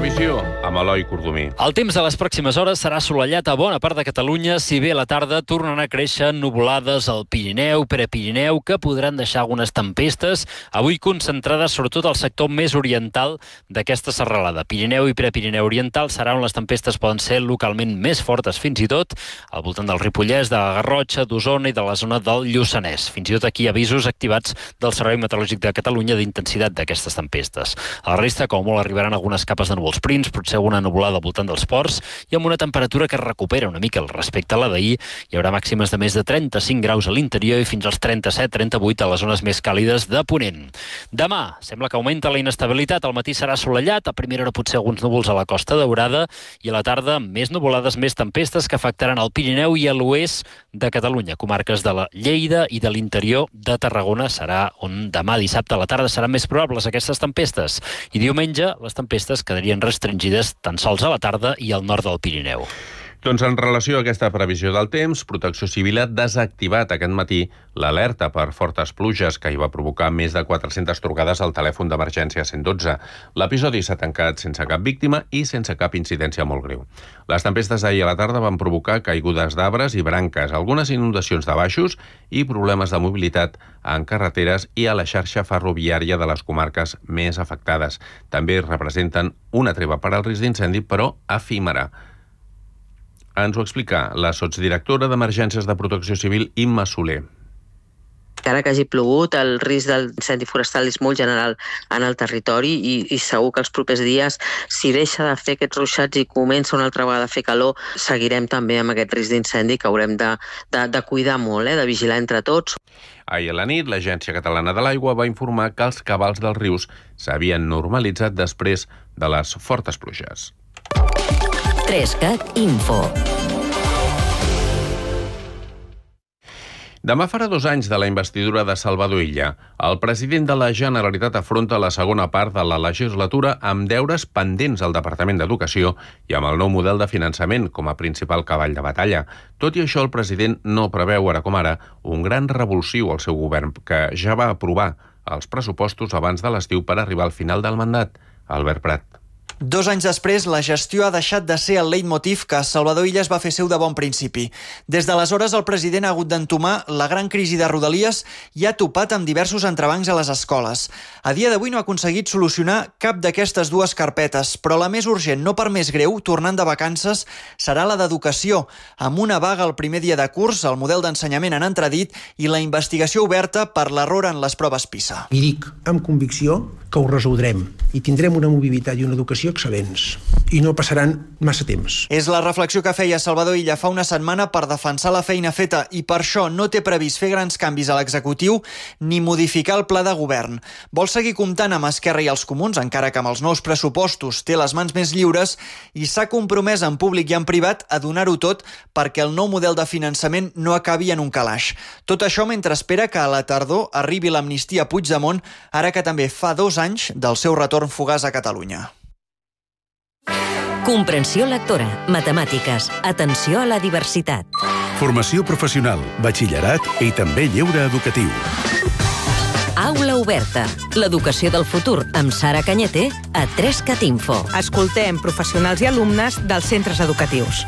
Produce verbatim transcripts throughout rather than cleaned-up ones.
previsió amb Eloi Cordomí. El temps de les pròximes hores serà assolellat a bona part de Catalunya, si bé a la tarda tornen a créixer nuvolades al Pirineu, Prepirineu, que podran deixar algunes tempestes, avui concentrades sobretot al sector més oriental d'aquesta serralada. Pirineu i Prepirineu oriental serà on les tempestes poden ser localment més fortes, fins i tot al voltant del Ripollès, de la Garrotxa, d'Osona i de la zona del Lluçanès. Fins i tot aquí avisos activats del Servei Meteorològic de Catalunya d'intensitat d'aquestes tempestes. A la resta, com molt, arribaran algunes capes de núvols prims, potser alguna nuvolada al voltant dels ports i amb una temperatura que es recupera una mica respecte a la d'ahir. Hi haurà màximes de més de trenta-cinc graus a l'interior i fins als trenta-set trenta-vuit a les zones més càlides de Ponent. Demà sembla que augmenta la inestabilitat. Al matí serà assolellat, a primera hora potser alguns núvols a la Costa Daurada i a la tarda més nuvolades, més tempestes que afectaran el Pirineu i a l'oest de Catalunya. Comarques de la Lleida i de l'interior de Tarragona serà on demà dissabte a la tarda seran més probables aquestes tempestes. I diumenge les tempestes quedarien restringides tan sols a la tarda i al nord del Pirineu. Doncs en relació a aquesta previsió del temps, Protecció Civil ha desactivat aquest matí l'alerta per fortes pluges que hi va provocar més de quatre-centes trucades al telèfon d'emergència cent dotze. L'episodi s'ha tancat sense cap víctima i sense cap incidència molt greu. Les tempestes d'ahir a la tarda van provocar caigudes d'arbres i branques, algunes inundacions de baixos i problemes de mobilitat en carreteres i a la xarxa ferroviària de les comarques més afectades. També representen una treva per al risc d'incendi, però efímera. Ens ho explica la sotsdirectora d'Emergències de Protecció Civil, Imma Soler. Encara que hagi plogut, el risc d'incendi forestal és molt general en el territori i, i segur que els propers dies, si deixa de fer aquests ruixats i comença una altra vegada a fer calor, seguirem també amb aquest risc d'incendi que haurem de, de, de cuidar molt, eh, de vigilar entre tots. Ahir a la nit, l'Agència Catalana de l'Aigua va informar que els cabals dels rius s'havien normalitzat després de les fortes pluges. Trescat Info. Demà farà dos anys de la investidura de Salvador Illa. El president de la Generalitat afronta la segona part de la legislatura amb deures pendents al Departament d'Educació i amb el nou model de finançament com a principal cavall de batalla. Tot i això, el president no preveu, ara com ara, un gran revulsiu al seu govern, que ja va aprovar els pressupostos abans de l'estiu per arribar al final del mandat. Albert Prat. Dos anys després, la gestió ha deixat de ser el leitmotiv que Salvador Illa es va fer seu de bon principi. Des d'aleshores, el president ha hagut d'entomar la gran crisi de Rodalies i ha topat amb diversos entrebancs a les escoles. A dia d'avui no ha aconseguit solucionar cap d'aquestes dues carpetes, però la més urgent, no per més greu, tornant de vacances, serà la d'educació, amb una vaga el primer dia de curs, el model d'ensenyament en entredit i la investigació oberta per l'error en les proves PISA. I dic amb convicció que ho resoldrem i tindrem una mobilitat i una educació excel·lents i no passaran massa temps. És la reflexió que feia Salvador Illa fa una setmana per defensar la feina feta i per això no té previst fer grans canvis a l'executiu ni modificar el pla de govern. Vol seguir comptant amb Esquerra i els Comuns, encara que amb els nous pressupostos té les mans més lliures, i s'ha compromès en públic i en privat a donar-ho tot perquè el nou model de finançament no acabi en un calaix. Tot això mentre espera que a la tardor arribi l'amnistia a Puigdemont, ara que també fa dos anys del seu retorn fugaç a Catalunya. Comprensió lectora, matemàtiques, atenció a la diversitat. Formació professional, batxillerat i també lleure educatiu. Aula oberta, l'educació del futur amb Sara Cañete a Trescat Info. Escoltem professionals i alumnes dels centres educatius.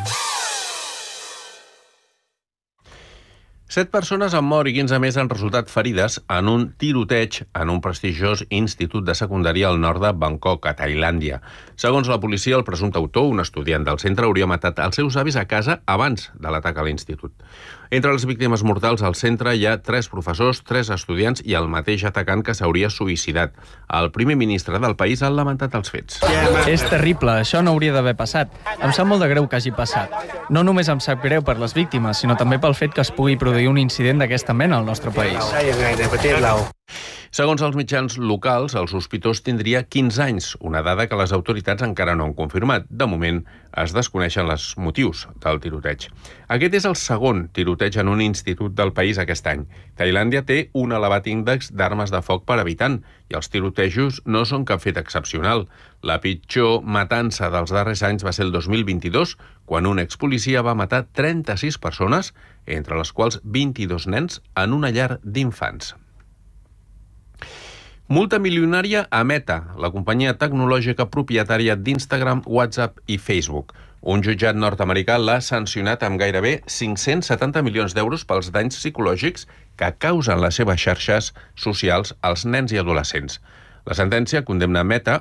Set persones han mort i quinze més han resultat ferides en un tiroteig en un prestigiós institut de secundària al nord de Bangkok, a Tailàndia. Segons la policia, el presumpte autor, un estudiant del centre, hauria matat els seus avis a casa abans de l'atac a l'institut. Entre les víctimes mortals al centre hi ha tres professors, tres estudiants i el mateix atacant que s'hauria suïcidat. El primer ministre del país ha lamentat els fets. És terrible, això no hauria d'haver passat. Em sap molt de greu que hagi passat. No només em sap greu per les víctimes, sinó també pel fet que es pugui produir un incident d'aquesta mena al nostre país. Segons els mitjans locals, el sospitós tindria quinze anys, una dada que les autoritats encara no han confirmat. De moment, es desconeixen els motius del tiroteig. Aquest és el segon tiroteig en un institut del país aquest any. Tailàndia té un elevat índex d'armes de foc per habitant i els tirotejos no són cap fet excepcional. La pitjor matança dels darrers anys va ser el dos mil vint-i-dos, quan un expolicia va matar trenta-sis persones, entre les quals vint-i-dos nens, en una llar d'infants. Multa milionària a Meta, la companyia tecnològica propietària d'Instagram, WhatsApp i Facebook. Un jutjat nord-americà l'ha sancionat amb gairebé cinc-cents setanta milions d'euros pels danys psicològics que causen les seves xarxes socials als nens i adolescents. La sentència condemna Meta,